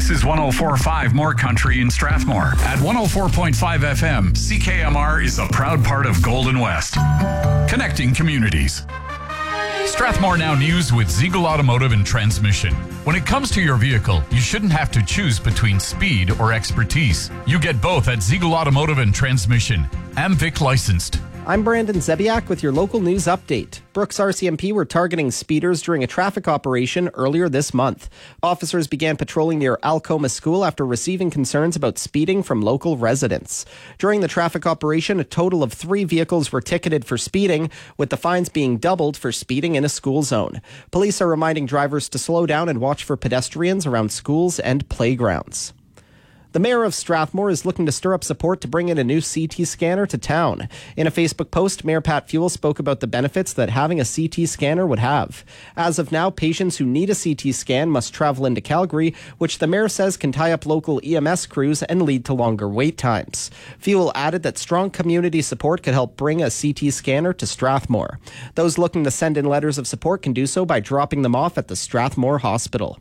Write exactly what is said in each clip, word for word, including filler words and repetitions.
This is one oh four point five More Country in Strathmore. At one oh four point five F M, C K M R is a proud part of Golden West. Connecting communities. Strathmore Now News with Ziegel Automotive and Transmission. When it comes to your vehicle, you shouldn't have to choose between speed or expertise. You get both at Ziegel Automotive and Transmission. AmVic licensed. I'm Brandon Zebiak with your local news update. Brooks R C M P were targeting speeders during a traffic operation earlier this month. Officers began patrolling near Alcoma School after receiving concerns about speeding from local residents. During the traffic operation, a total of three vehicles were ticketed for speeding, with the fines being doubled for speeding in a school zone. Police are reminding drivers to slow down and watch for pedestrians around schools and playgrounds. The mayor of Strathmore is looking to stir up support to bring in a new C T scanner to town. In a Facebook post, Mayor Pat Fuel spoke about the benefits that having a C T scanner would have. As of now, patients who need a C T scan must travel into Calgary, which the mayor says can tie up local E M S crews and lead to longer wait times. Fuel added that strong community support could help bring a C T scanner to Strathmore. Those looking to send in letters of support can do so by dropping them off at the Strathmore Hospital.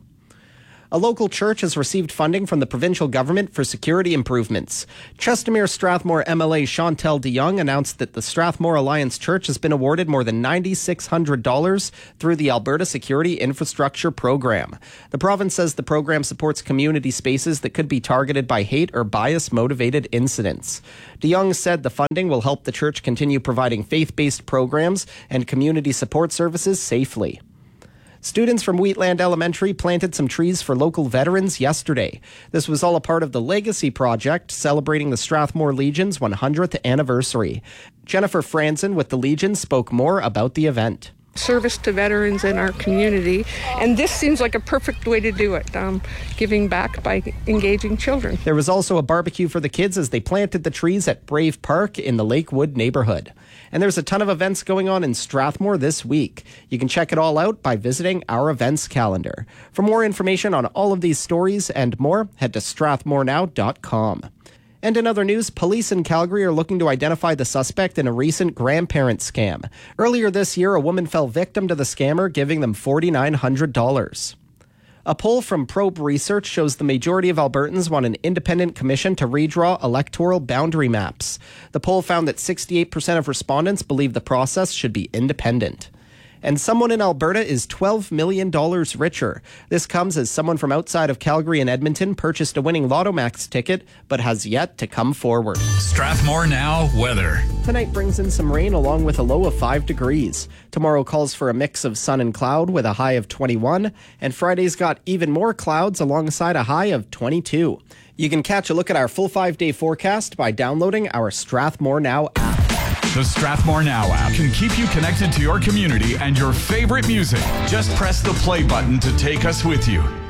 A local church has received funding from the provincial government for security improvements. Chestermere Strathmore M L A Chantel DeYoung announced that the Strathmore Alliance Church has been awarded more than nine thousand six hundred dollars through the Alberta Security Infrastructure Program. The province says the program supports community spaces that could be targeted by hate or bias-motivated incidents. DeYoung said the funding will help the church continue providing faith-based programs and community support services safely. Students from Wheatland Elementary planted some trees for local veterans yesterday. This was all a part of the Legacy Project, celebrating the Strathmore Legion's one hundredth anniversary. Jennifer Franzen with the Legion spoke more about the event. Service to veterans in our community, and this seems like a perfect way to do it, um, giving back by engaging children. There was also a barbecue for the kids as they planted the trees at Brave Park in the Lakewood neighborhood. And there's a ton of events going on in Strathmore this week. You can check it all out by visiting our events calendar. For more information on all of these stories and more, head to strathmore now dot com. And in other news, police in Calgary are looking to identify the suspect in a recent grandparent scam. Earlier this year, a woman fell victim to the scammer, giving them four thousand nine hundred dollars. A poll from Probe Research shows the majority of Albertans want an independent commission to redraw electoral boundary maps. The poll found that sixty-eight percent of respondents believe the process should be independent. And someone in Alberta is twelve million dollars richer. This comes as someone from outside of Calgary and Edmonton purchased a winning Lotto Max ticket, but has yet to come forward. Strathmore Now weather. Tonight brings in some rain along with a low of five degrees. Tomorrow calls for a mix of sun and cloud with a high of twenty-one. And Friday's got even more clouds alongside a high of twenty-two. You can catch a look at our full five-day forecast by downloading our Strathmore Now app. The Strathmore Now app can keep you connected to your community and your favorite music. Just press the play button to take us with you.